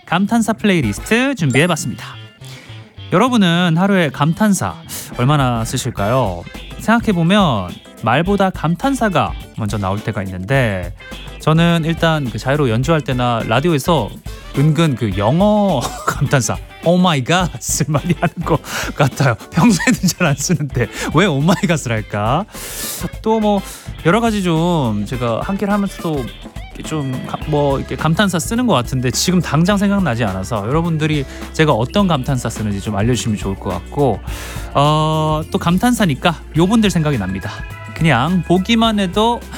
감탄사 플레이리스트 준비해봤습니다. 여러분은 하루에 감탄사 얼마나 쓰실까요? 생각해보면 말보다 감탄사가 먼저 나올 때가 있는데, 저는 일단 그 자유로 연주할 때나 라디오에서 은근 그 영어 감탄사 오 마이 갓을 많이 하는 것 같아요. 평소에는 잘 안 쓰는데 왜 오 마이 갓을 할까? 또 뭐 여러 가지 좀 제가 함께를 하면서도 좀 뭐 이렇게 감탄사 쓰는 것 같은데 지금 당장 생각나지 않아서, 여러분들이 제가 어떤 감탄사 쓰는지 좀 알려주시면 좋을 것 같고, 또 감탄사니까 요분들 생각이 납니다. 그냥 보기만 해도